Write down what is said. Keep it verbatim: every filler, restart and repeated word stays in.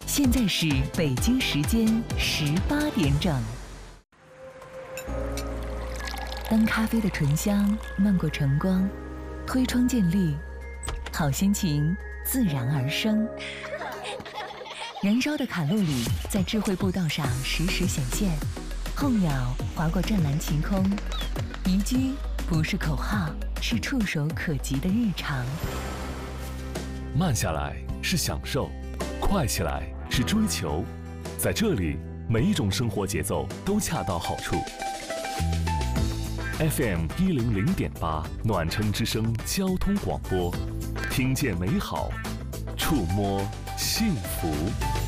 现在是北京时间十八点整。当咖啡的醇香漫过晨光，推窗见绿，好心情自然而生。燃烧的卡路里在智慧步道上实时显现，候鸟划过湛蓝晴空，宜居不是口号，是触手可及的日常。 慢下来是享受，快起来是追求，在这里，每一种生活节奏都恰到好处。F M 一零零点八暖城之声交通广播，听见美好，触摸幸福。